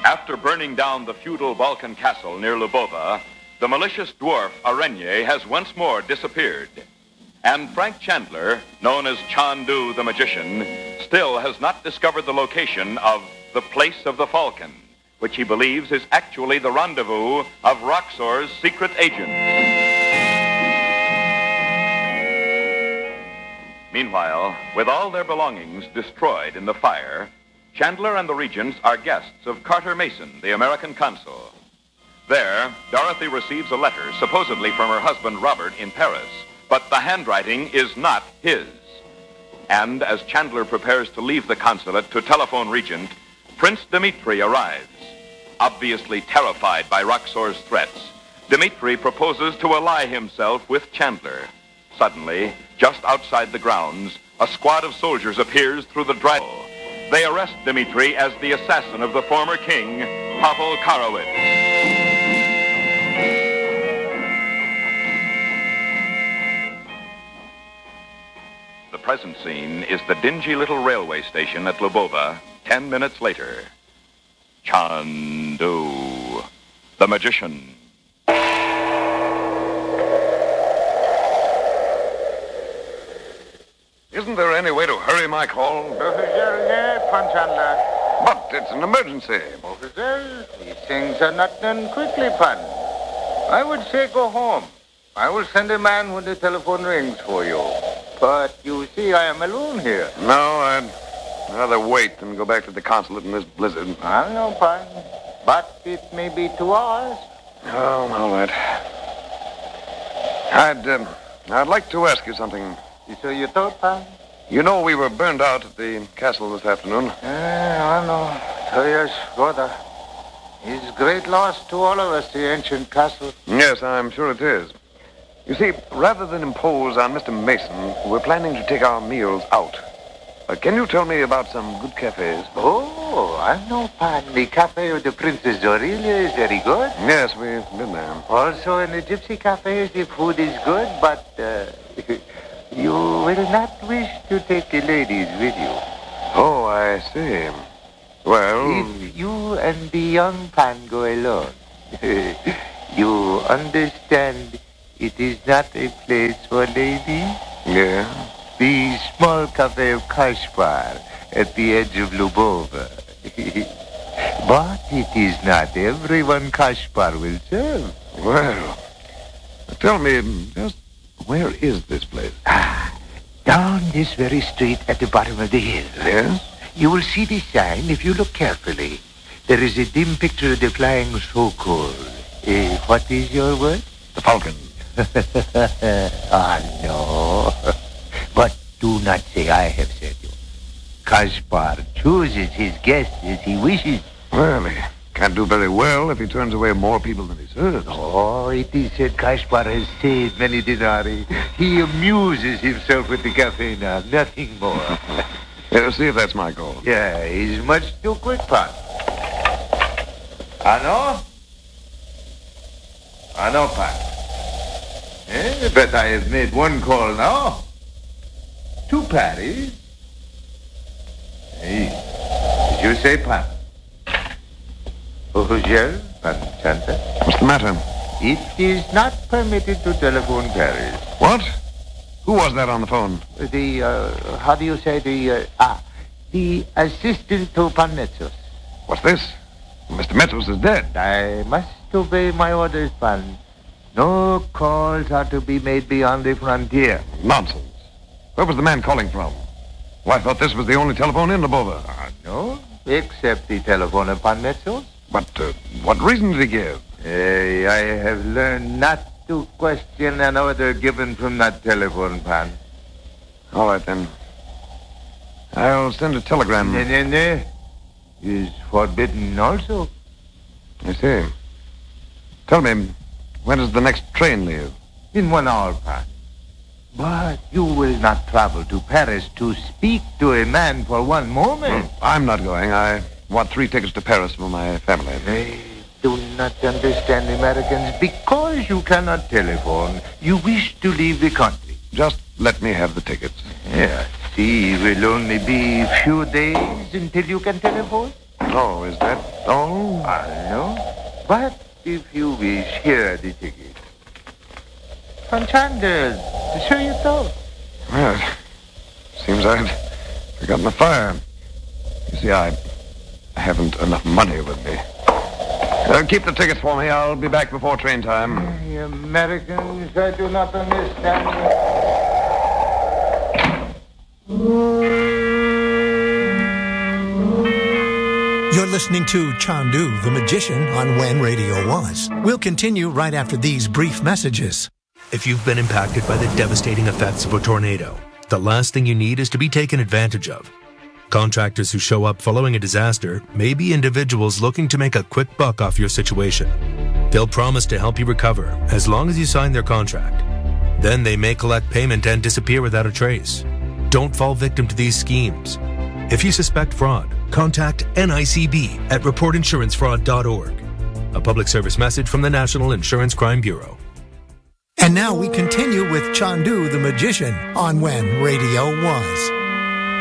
After burning down the feudal Balkan castle near Lubova, the malicious dwarf Arenye has once more disappeared. And Frank Chandler, known as Chandu the Magician, still has not discovered the location of the Place of the Falcon, which he believes is actually the rendezvous of Roxor's secret agents. Meanwhile, with all their belongings destroyed in the fire, Chandler and the regents are guests of Carter Mason, the American consul. There, Dorothy receives a letter supposedly from her husband Robert in Paris, but the handwriting is not his. And as Chandler prepares to leave the consulate to telephone Regent, Prince Dmitri arrives. Obviously terrified by Roxor's threats, Dmitri proposes to ally himself with Chandler. Suddenly, just outside the grounds, a squad of soldiers appears through the driveway. They arrest Dmitri as the assassin of the former king, Pavel Karowitz. The present scene is the dingy little railway station at Lubova 10 minutes later. Chandu, the magician. Isn't there any way to hurry my call? Officer, yes, Pan Chandler. But it's an emergency. Officer, these things are not done quickly, Pan. I would say go home. I will send a man when the telephone rings for you. But you see, I am alone here. No, I'd rather wait than go back to the consulate in this blizzard. I know, Pan. But it may be 2 hours. Oh, all right. I'd like to ask you something. So you thought, Pan? You know we were burned out at the castle this afternoon. I know. So yes, brother. It's a great loss to all of us, the ancient castle. Yes, I'm sure it is. You see, rather than impose on Mr. Mason, we're planning to take our meals out. Can you tell me about some good cafes? Oh, I know, Pan. The cafe of the Princess Aurelia is very good. Yes, we've been there. Also, in the gypsy cafes, the food is good, but you will not wish to take the ladies with you. Oh, I see. Well... If you and the young Pan go alone, you understand it is not a place for ladies? Yeah? The small cafe of Kashpar at the edge of Lubova. But it is not everyone Kashpar will serve. Well, tell me, just where is this place? Down this very street at the bottom of the hill. Yes? You will see the sign if you look carefully. There is a dim picture of the flying Sokol. What is your word? The Falcon. No. But do not say I have said you. Kaspar chooses his guests as he wishes. Well, he can't do very well if he turns away more people than he serves. Oh, it is said Kaspar has saved many dinari. He amuses himself with the cafe now, nothing more. See if that's my call. Yeah, he's much too quick, Pan. Ano, Pan. But I have made one call now. To Paris. Hey, did you say Pan? Official, Pan Chandler. What's the matter? It is not permitted to telephone Paris. What? Who was that on the phone? How do you say the assistant to Pan Metsos. What's this? Mr. Metsos is dead. I must obey my orders, Pan. No calls are to be made beyond the frontier. Nonsense. Where was the man calling from? Well, I thought this was the only telephone in Lubova. No, except the telephone of Pan Metsos. But what reason did he give? I have learned not to question an order given from that telephone, Pan. All right, then. I'll send a telegram. Is forbidden also. I see. Tell me, when does the next train leave? In 1 hour, Pan. But you will not travel to Paris to speak to a man for one moment. I'm not going. I want 3 tickets to Paris for my family. They do not understand Americans. Because you cannot telephone, you wish to leave the country. Just let me have the tickets. Yeah, see, it will only be a few days until you can telephone. Oh, is that all? No. But if you wish, here are the tickets. From Chandler, to show you thought. Well, seems I'd forgotten the fire. You see, I haven't enough money with me. Keep the tickets for me. I'll be back before train time. The Americans, I do not understand. You're listening to Chandu, the Magician, on When Radio Was. We'll continue right after these brief messages. If you've been impacted by the devastating effects of a tornado, the last thing you need is to be taken advantage of. Contractors who show up following a disaster may be individuals looking to make a quick buck off your situation. They'll promise to help you recover as long as you sign their contract. Then they may collect payment and disappear without a trace. Don't fall victim to these schemes. If you suspect fraud, contact NICB at reportinsurancefraud.org. A public service message from the National Insurance Crime Bureau. And now we continue with Chandu, the Magician, on When Radio Was.